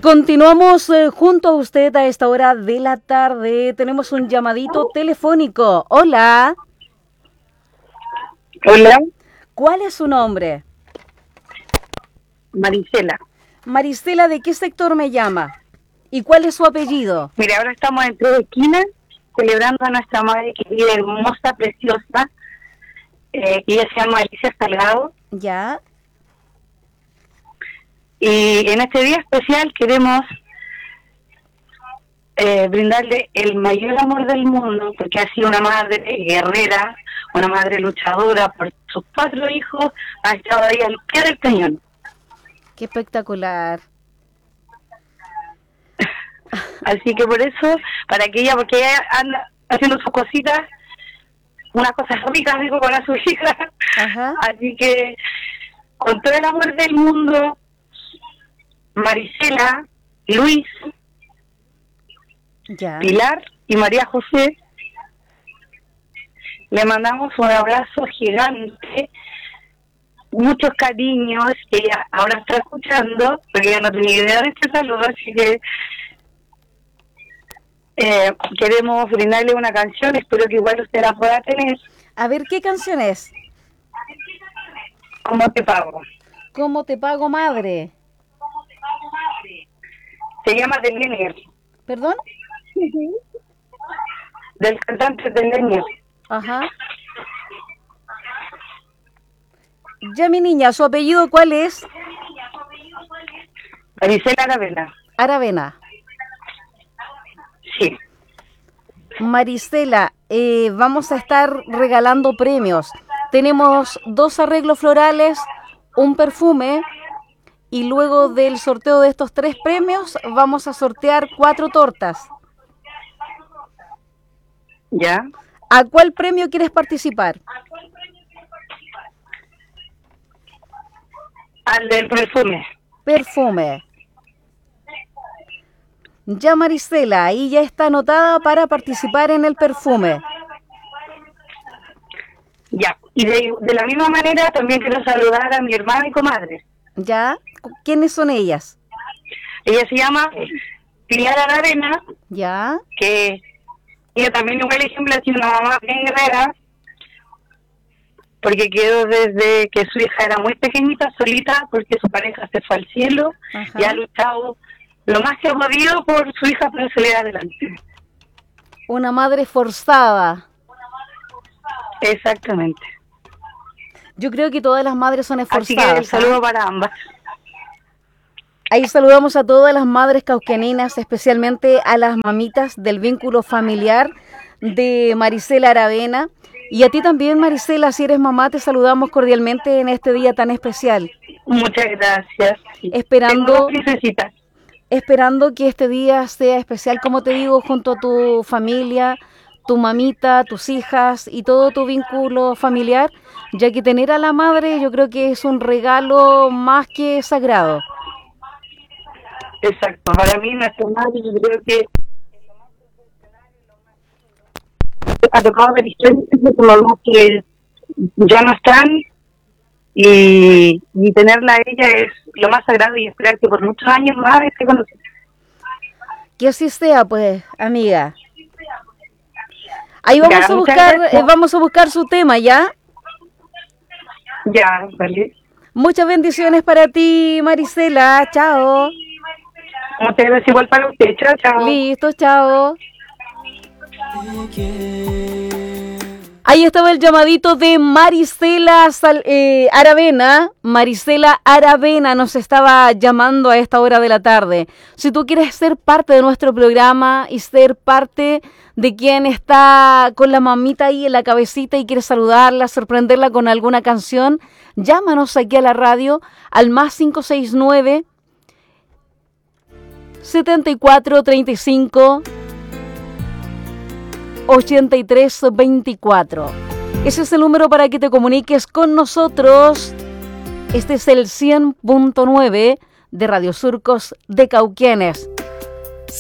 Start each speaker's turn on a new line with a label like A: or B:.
A: Continuamos junto a usted a esta hora de la tarde. Tenemos un llamadito telefónico. Hola.
B: Hola.
A: ¿Cuál es su nombre?
B: Marisela.
A: Marisela, ¿de qué sector me llama? ¿Y cuál es su apellido?
B: Mire, ahora estamos en Tres Esquinas celebrando a nuestra madre querida, hermosa, preciosa, que ella se llama Alicia Salgado.
A: Ya.
B: Y en este día especial queremos brindarle el mayor amor del mundo, porque ha sido una madre guerrera, una madre luchadora por sus 4 hijos, ha estado ahí al pie del cañón.
A: Qué espectacular.
B: Así que por eso, porque ella anda haciendo sus cositas, unas cosas ricas, digo, para su hija.
A: Ajá.
B: Así que, con todo el amor del mundo, Marisela, Luis,
A: Ya.
B: Pilar y María José, le mandamos un abrazo gigante, muchos cariños, que ella ahora está escuchando, porque ella no tenía idea de este saludo, así que queremos brindarle una canción, espero que igual usted la pueda tener.
A: A ver, ¿qué canción es?
B: ¿Cómo te pago?
A: ¿Cómo te pago, madre?
B: Se llama The Lenier,
A: ¿Perdón?
B: del cantante The Lenier.
A: Ajá. Ya, mi niña, ¿su apellido cuál es?
B: Marisela Aravena.
A: Aravena.
B: Sí.
A: Marisela, vamos a estar regalando premios. Tenemos 2 arreglos florales, un perfume y luego del sorteo de estos 3 premios vamos a sortear 4 tortas.
B: ¿Ya?
A: ¿A cuál premio quieres participar?
B: Al del perfume.
A: Perfume. Ya, Marisela, ahí ya está anotada para participar en el perfume.
B: Ya. Y de la misma manera también quiero saludar a mi hermana y comadre.
A: ¿Ya? ¿Quiénes son ellas?
B: Ella se llama Pilar Aravena,
A: ¿Ya?
B: que ella también igual ejemplo ha sido una mamá bien guerrera, porque quedó desde que su hija era muy pequeñita, solita, porque su pareja se fue al cielo.
A: Ajá.
B: Y ha luchado lo más que ha podido por su hija para salir adelante.
A: Una madre forzada.
B: Exactamente.
A: Yo creo que todas las madres son
B: Así
A: esforzadas.
B: que el saludo para ambas.
A: Ahí saludamos a todas las madres cauqueninas, especialmente a las mamitas del vínculo familiar de Marisela Aravena. Y a ti también, Marisela, si eres mamá, te saludamos cordialmente en este día tan especial.
B: Muchas gracias. Sí.
A: Esperando
B: Tengo 2 princesitas.
A: Esperando que este día sea especial, como te digo, junto a tu familia, tu mamita, tus hijas y todo tu vínculo familiar, ya que tener a la madre yo creo que es un regalo más que sagrado.
B: Exacto. Para mí, nuestra madre, yo creo que ha tocado ver historias de tu mamá que ya no están, y tenerla a ella es lo más sagrado, y esperar que por muchos años más esté con nosotros.
A: Que así sea, pues, amiga. Ahí
B: Ya,
A: vamos a buscar su tema, ¿ya?
B: Ya, vale.
A: Muchas bendiciones para ti, Marisela. Chao.
B: Muchas gracias igual para usted. Chao, chao.
A: Listo, chao. Ahí estaba el llamadito de Marisela Aravena. Marisela Aravena nos estaba llamando a esta hora de la tarde. Si tú quieres ser parte de nuestro programa y ser parte de quien está con la mamita ahí en la cabecita y quieres saludarla, sorprenderla con alguna canción, llámanos aquí a la radio al más 569 7435 8324. Ese es el número para que te comuniques con nosotros. Este es el 100.9 de Radio Surcos de Cauquenes.